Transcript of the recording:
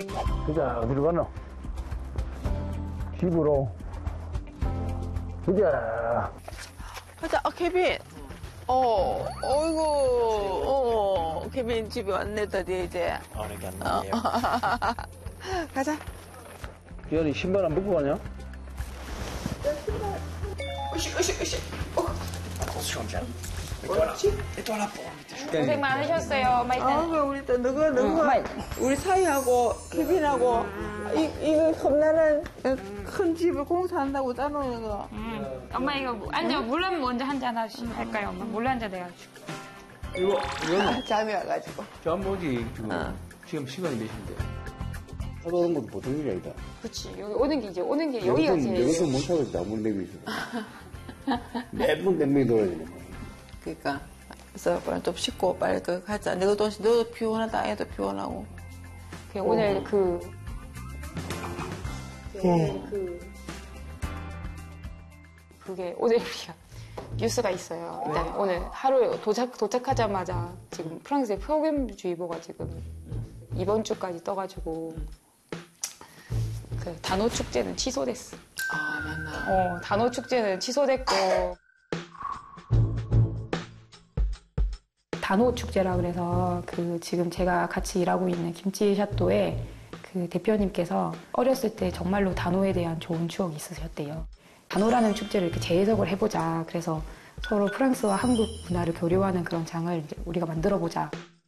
그자, 어디로 가노? 집으로. 그자. 가자, 케빈. 케빈 집에 왔네, 드디어 이제. 어느게 안 나네요. 가자. 기현이 신발 안 벗고 가냐? 으쌰. 고생 많으셨어요, 마이튼. 우리 또 너가 우리 사이하고 케빈하고 이거 겁나는 큰 집을 공사한다고 짜놓은 거. 엄마 이거 물 먼저 한 잔 하시 할까요, 엄마? 물 한 잔 내가지고. 이거는 잠이 와가지고. 잠 오지, 지금. 지금 시간이 몇 시인데? 하루 오는 것도 보통 일이 아니다. 그치, 여기 오는 게 여기가 제일. 내가 못 찾아서 나물 내고 있어. 매번 몇 명이 돌아야 되는 거야. 그러니까. 그래서 빨리 좀 씻고 빨리 가자. 너도 피곤하다. 애도 피곤하고. 오늘 그게 오늘 우리가 뉴스가 있어요. 일단 오늘 하루 도착하자마자 지금 프랑스에 폭염주의보가 지금 이번 주까지 떠가지고 그 단오 축제는 취소됐어. 아, 맞나. 단오 축제는 취소됐고. 단오 축제라 그래서 지금 제가 같이 일하고 있는 김치 샤또의 그 대표님께서 어렸을 때 정말로 단오에 대한 좋은 추억이 있으셨대요. 단오라는 축제를 이렇게 재해석을 해보자. 그래서 서로 프랑스와 한국 문화를 교류하는 그런 장을 이제 우리가 만들어 보자.